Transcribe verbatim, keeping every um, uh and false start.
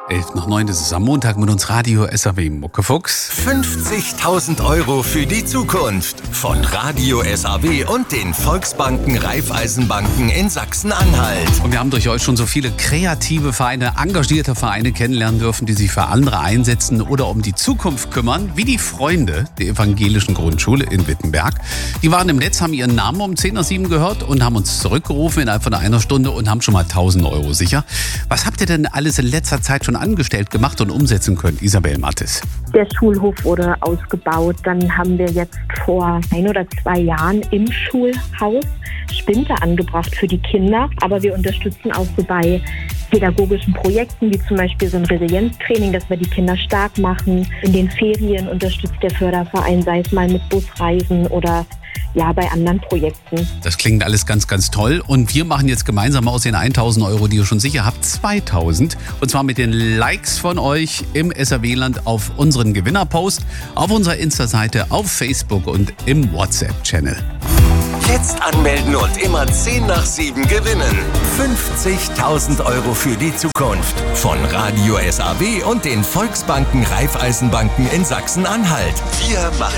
elf nach neun, das ist am Montag mit uns Radio S A W Muckefuchs. fünfzigtausend Euro für die Zukunft von Radio S A W und den Volksbanken Raiffeisenbanken in Sachsen-Anhalt. Und wir haben durch euch schon so viele kreative Vereine, engagierte Vereine kennenlernen dürfen, die sich für andere einsetzen oder um die Zukunft kümmern, wie die Freunde der evangelischen Grundschule in Wittenberg. Die waren im Netz, haben ihren Namen um zehn nach sieben gehört und haben uns zurückgerufen innerhalb von einer Stunde und haben schon mal tausend Euro sicher. Was habt ihr denn alles in letzter Zeit schon angestellt, gemacht und umsetzen können, Isabel Mattes? Der Schulhof wurde ausgebaut. Dann haben wir jetzt vor ein oder zwei Jahren im Schulhaus Spinte angebracht für die Kinder. Aber wir unterstützen auch so bei pädagogischen Projekten, wie zum Beispiel so ein Resilienztraining, dass wir die Kinder stark machen. In den Ferien unterstützt der Förderverein, sei es mal mit Busreisen oder ja, bei anderen Projekten. Das klingt alles ganz, ganz toll. Und wir machen jetzt gemeinsam aus den tausend Euro, die ihr schon sicher habt, zweitausend. Und zwar mit den Likes von euch im S A W-Land auf unseren Gewinnerpost, auf unserer Insta-Seite, auf Facebook und im WhatsApp-Channel. Jetzt anmelden und immer zehn nach sieben gewinnen. fünfzigtausend Euro für die Zukunft von Radio S A W und den Volksbanken Raiffeisenbanken in Sachsen-Anhalt. Wir machen